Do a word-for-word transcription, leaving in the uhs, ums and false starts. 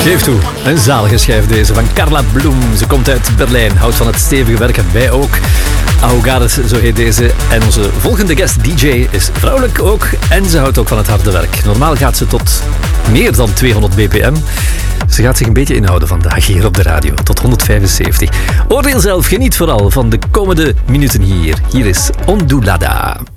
Geef toe, een zalige schijf deze van Carla Bloem. Ze komt uit Berlijn, houdt van het stevige werken, wij ook. Ahogares, zo heet deze. En onze volgende guest D J is vrouwelijk ook. En ze houdt ook van het harde werk. Normaal gaat ze tot meer dan tweehonderd bpm. Ze gaat zich een beetje inhouden vandaag hier op de radio. Tot honderdvijfenzeventig. Oordeel zelf, geniet vooral van de komende minuten hier. Hier is Ondulada.